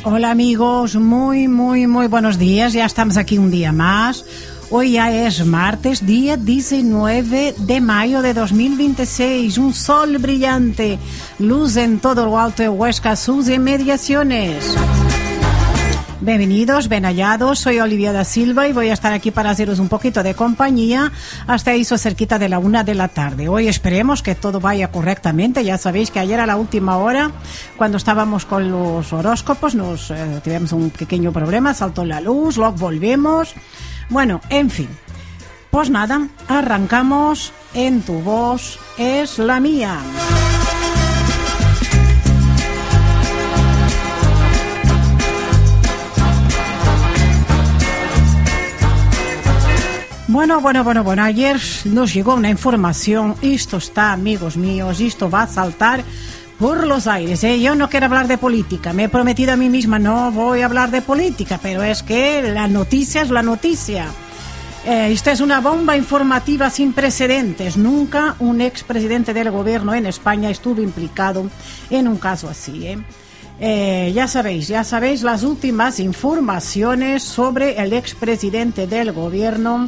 Hola amigos, muy buenos días. Ya estamos aquí un día más. Hoy ya es martes, día 19 de mayo de 2026. Un sol brillante, luz en todo lo alto de Huesca, sus inmediaciones. Bienvenidos, bien hallados, soy Olivia da Silva y voy a estar aquí para haceros un poquito de compañía hasta eso cerquita de la 1 de la tarde. Hoy esperemos que todo vaya correctamente. Ya sabéis que ayer a la última hora, cuando estábamos con los horóscopos, tuvimos un pequeño problema, saltó la luz, luego volvemos. Bueno, en fin, pues nada, arrancamos. En tu voz es la mía. Bueno, ayer nos llegó una información, esto está, amigos míos, esto va a saltar por los aires, ¿eh? Yo no quiero hablar de política, me he prometido a mí misma, no voy a hablar de política, pero es que la noticia es la noticia. Esta es una bomba informativa sin precedentes. Nunca un expresidente del gobierno en España estuvo implicado en un caso así, ya sabéis las últimas informaciones sobre el expresidente del gobierno,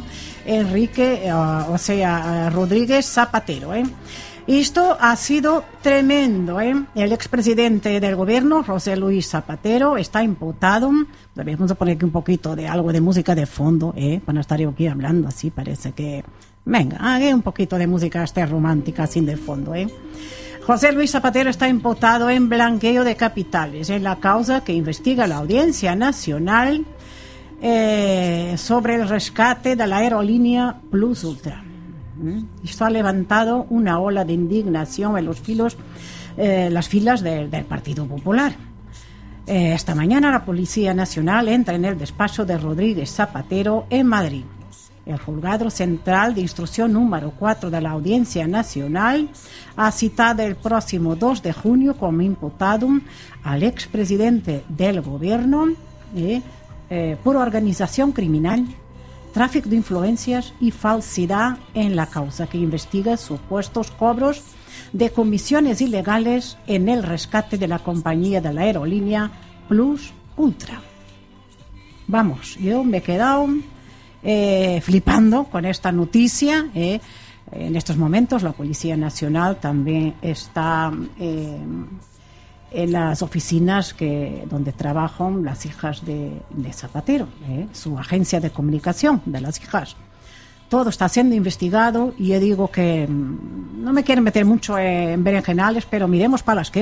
Rodríguez Zapatero, Esto ha sido tremendo, El expresidente del gobierno, José Luis Zapatero, está imputado. Debemos poner aquí un poquito de algo de música de fondo, para estar yo aquí hablando así, parece que... Venga, haga un poquito de música romántica así de fondo, José Luis Zapatero está imputado en blanqueo de capitales en la causa que investiga la Audiencia Nacional sobre el rescate de la aerolínea Plus Ultra. Esto ha levantado una ola de indignación en las filas del Partido Popular. Esta mañana la Policía Nacional entra en el despacho de Rodríguez Zapatero en Madrid. El Juzgado Central de Instrucción número 4 de la Audiencia Nacional ha citado el próximo 2 de junio como imputado al expresidente del gobierno por organización criminal, tráfico de influencias y falsedad en la causa que investiga supuestos cobros de comisiones ilegales en el rescate de la compañía de la aerolínea Plus Ultra. Vamos, yo me he quedado... flipando con esta noticia. En estos momentos la Policía Nacional también está en las oficinas donde trabajan las hijas de Zapatero, su agencia de comunicación de las hijas. Todo está siendo investigado y yo digo que no me quiero meter mucho en berenjenales, pero miremos para las que